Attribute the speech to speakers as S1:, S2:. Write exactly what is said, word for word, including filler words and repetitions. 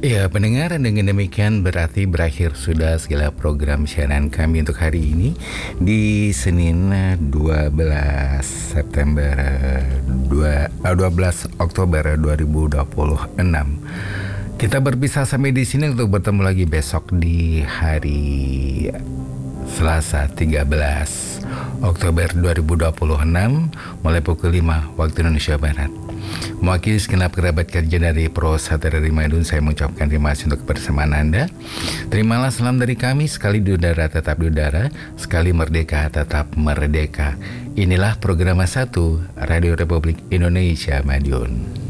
S1: Ya, pendengar, dengan demikian berarti berakhir sudah segala program siaran kami untuk hari ini di Senin dua belas September dua, dua belas Oktober dua ribu dua puluh enam. Kita berpisah sampai di sini untuk bertemu lagi besok di hari Selasa tiga belas Oktober dua ribu dua puluh enam mulai pukul lima waktu Indonesia Barat. Mewakili segenap kerabat kerja dari Pro Satria Madun, saya mengucapkan terima kasih untuk kebersamaan Anda. Terimalah salam dari kami, sekali di udara tetap di udara, sekali merdeka tetap merdeka. Inilah program satu Radio Republik Indonesia Madiun.